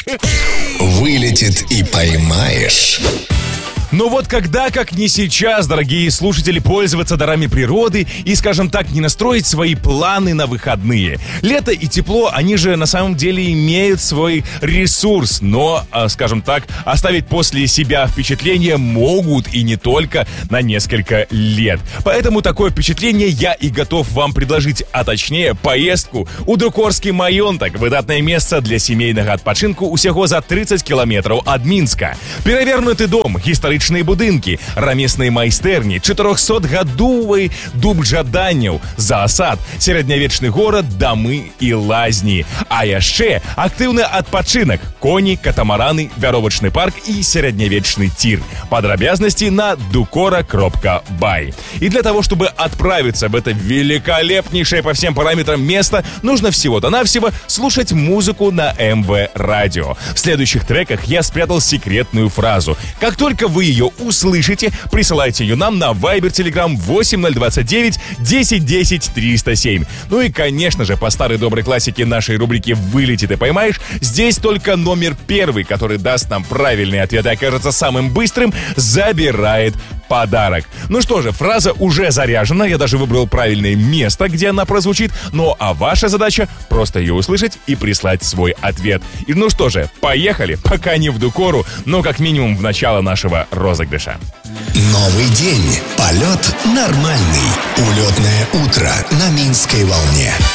Вылетит и поймаешь. Но вот когда, как не сейчас, дорогие слушатели, пользоваться дарами природы и, скажем так, не настроить свои планы на выходные. Лето и тепло, они же на самом деле имеют свой ресурс, но, скажем так, оставить после себя впечатление могут и не только на несколько лет. Поэтому такое впечатление я и готов вам предложить, а точнее поездку у Дукорский маёнтак, выдатное место для семейного адпачынку усяго за 30 километров от Минска. Перавернуты дом, исторический будынкі, рамесныя майстэрні, 400-гадовы дуб жаданняў, заасад, сярэднявечны горад, дамы і лазні. А яшчэ актыўны адпачынак, коні, катамараны, вяровачны парк и сярэднявечны тир. Подробности на dukora.by. И для того, чтобы отправиться в это великолепнейшее по всем параметрам место, нужно всего-то-навсего слушать музыку на МВ Радио. В следующих треках я спрятал секретную фразу. Как только вы ее услышите, присылайте ее нам на Viber Telegram 8029 1010 307. Ну и, конечно же, по старой доброй классике нашей рубрики «Вылетит и поймаешь», здесь только номер первый, который даст нам правильный ответ и окажется самым быстрым, забирает подарок. Ну что же, фраза уже заряжена, я даже выбрал правильное место, где она прозвучит, ну а ваша задача просто ее услышать и прислать свой ответ. И ну что же, поехали, пока не в Дукору, но как минимум в начало нашего розыгрыша. Новый день. Полет нормальный. Улетное утро на Минской волне.